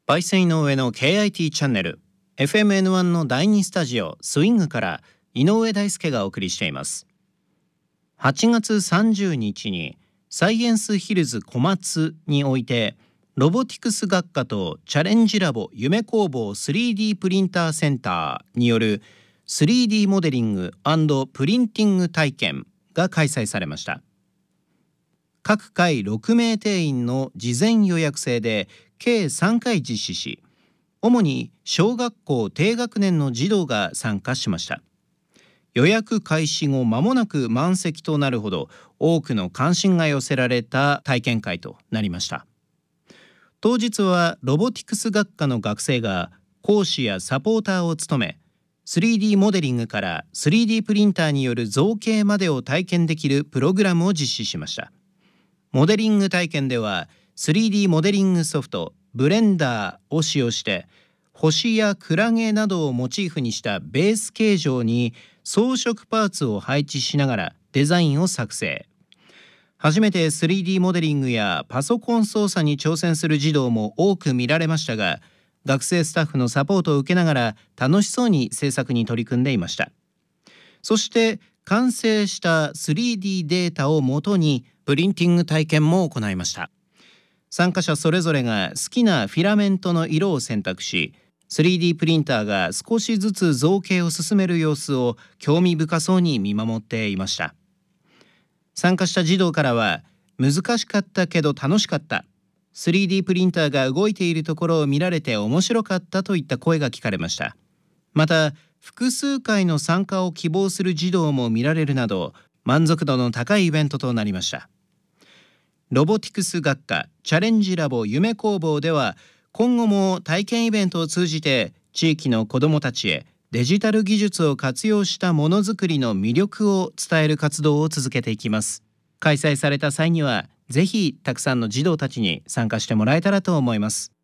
焙煎井上の KIT チャンネル FMN1 の第2スタジオスイングから井上大輔がお送りしています。8月30日にサイエンスヒルズ小松においてロボティクス学科とチャレンジラボ夢工房 3D プリンターセンターによる 3D モデリング&プリンティング体験が開催されました。各回6名定員の事前予約制で計3回実施し、主に小学校低学年の児童が参加しました。予約開始後間もなく満席となるほど多くの関心が寄せられた体験会となりました。当日はロボティクス学科の学生が講師やサポーターを務め、3D モデリングから 3D プリンターによる造形までを体験できるプログラムを実施しました。モデリング体験では 3D モデリングソフトブレンダーを使用して星やクラゲなどをモチーフにしたベース形状に装飾パーツを配置しながらデザインを作成。初めて 3D モデリングやパソコン操作に挑戦する児童も多く見られましたが、学生スタッフのサポートを受けながら楽しそうに制作に取り組んでいました。そして完成した 3D データをもとにプリンティング体験も行いました。参加者それぞれが好きなフィラメントの色を選択し、3D プリンターが少しずつ造形を進める様子を興味深そうに見守っていました。参加した児童からは、難しかったけど楽しかった、3D プリンターが動いているところを見られて面白かったといった声が聞かれました。また、複数回の参加を希望する児童も見られるなど、満足度の高いイベントとなりました。ロボティクス学科チャレンジラボ夢工房では、今後も体験イベントを通じて地域の子どもたちへデジタル技術を活用したものづくりの魅力を伝える活動を続けていきます。開催された際にはぜひたくさんの児童たちに参加してもらえたらと思います。